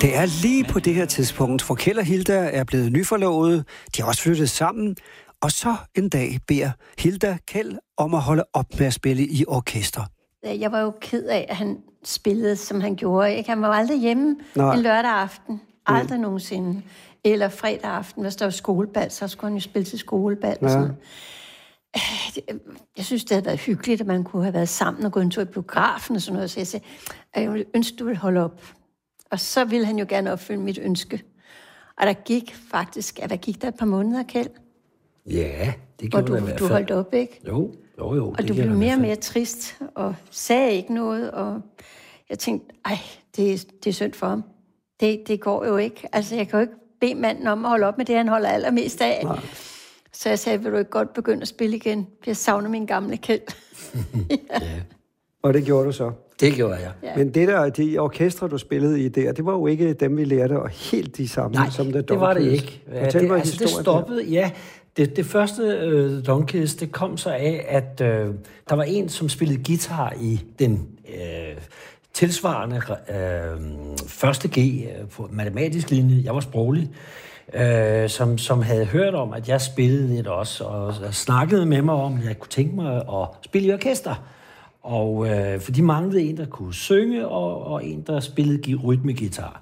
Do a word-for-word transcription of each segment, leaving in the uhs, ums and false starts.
Det er lige på det her tidspunkt, hvor Kjeld og Hilda er blevet nyforlovet. De har også flyttet sammen. Og så en dag beder Hilda Kjeld om at holde op med at spille i orkester. Jeg var jo ked af, at han spillede, som han gjorde. Ikke? Han var aldrig hjemme Nej. en lørdag aften. Aldrig mm. nogensinde. Eller fredag aften, hvis der var skolebal, så skulle han jo spille til skolebal. Ja. Og sådan. Jeg synes, det havde været hyggeligt, at man kunne have været sammen og gået en tur i biografen og sådan noget. Så jeg sagde, at jeg ønsker, du vil holde op. Og så ville han jo gerne opfylde mit ønske. Og der gik faktisk, ja, der gik der et par måneder, Kjeld. Ja, det gjorde du, der i hvert fald. Du holdt op, ikke? Jo, jo, jo. Og du blev mere og mere trist, og sagde ikke noget, og jeg tænkte, ej, det, det er synd for ham. Det, det går jo ikke. Altså, jeg kan jo ikke bede manden om at holde op med det, han holder allermest af. Nej. Så jeg sagde, vil du ikke godt begynde at spille igen? Jeg savner min gamle Kjeld. ja. ja. Og det gjorde du så? Det gjorde jeg. Ja. Men det der, de orkestre, du spillede i der, det var jo ikke dem, vi lærte, og helt de samme Nej, som det, det var det ikke. Fortæl det, mig altså, det stoppede, ja. Det, det første uh, Donkeys, det kom så af, at uh, der var en, som spillede guitar i den uh, tilsvarende uh, første G på matematisk linje. Jeg var sproglig. Uh, som, som havde hørt om, at jeg spillede lidt også, og snakkede med mig om, at jeg kunne tænke mig at spille i orkester. Og øh, for de manglede en, der kunne synge, og, og en, der spillede rytmegitar.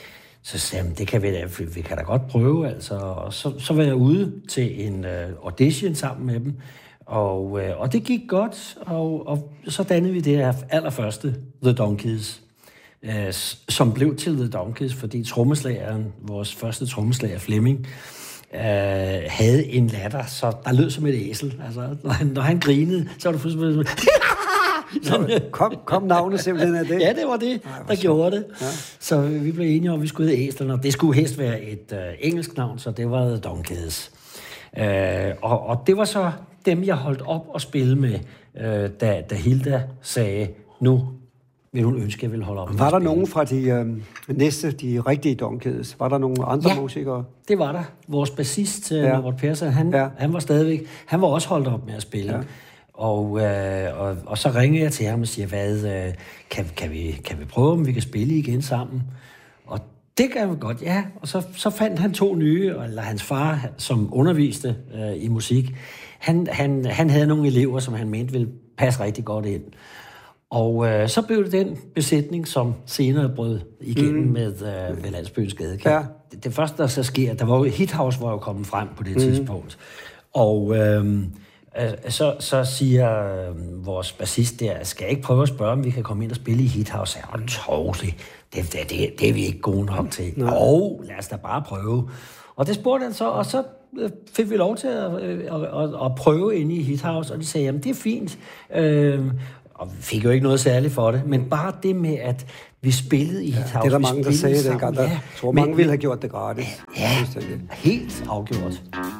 Så sagde jeg, det kan vi da, vi kan da godt prøve, altså. Og så, så var jeg ude til en øh, audition sammen med dem, og, øh, og det gik godt, og, og så dannede vi det her allerførste The Donkeys, øh, som blev til The Donkeys, fordi trommeslageren, vores første trommeslager Flemming, Uh, havde en latter, så der lød som et æsel. Altså, når han, når han grinede, så var det fuldstændig sådan... kom, kom navnet simpelthen af det? Ja, det var det, Ej, der gjorde det. Ja. Så vi blev enige om, at vi skulle hedde æslen, og det skulle helst være et uh, engelsk navn, så det var The Donkeys. Uh, og, og det var så dem, jeg holdt op og spille med, uh, da, da Hilda sagde, nu vil hun ønske, at jeg ville holde op. Var der nogen fra de øh, næste, de rigtige Donkeys? Var der nogle andre ja, musikere? Det var der. Vores bassist, ja. Robert Persson, han, ja. han var stadigvæk, han var også holdt op med at spille. Ja. Og, øh, og, og så ringede jeg til ham og siger, hvad, øh, kan, kan, vi, kan vi prøve, om vi kan spille igen sammen? Og det kan vi godt, ja. Og så, så fandt han to nye, eller hans far, som underviste øh, i musik, han, han, han havde nogle elever, som han mente ville passe rigtig godt ind. Og øh, så blev det den besætning, som senere brød igennem mm. med øh, ved Landsbyens Gadekær. Ja. Det, det første, der så sker, der var jo Hithouse, var jo kommet frem på det mm. tidspunkt. Og øh, øh, så, så siger øh, vores bassist der, skal jeg ikke prøve at spørge, om vi kan komme ind og spille i Hithouse? Ja, tårligt. Det, det, det, det er vi ikke gode nok til. Nej. Og lad os da bare prøve. Og det spurgte han så, og så fik vi lov til at, at, at, at prøve inde i Hithouse, og de sagde, jamen det er fint. Øh, Og vi fik jo ikke noget særligt for det, men bare det med, at vi spillede i Hithouse. Ja, det er der mange, der sagde det. Jeg tror, men, mange ville have gjort det gratis. Ja, ja, helt afgjort.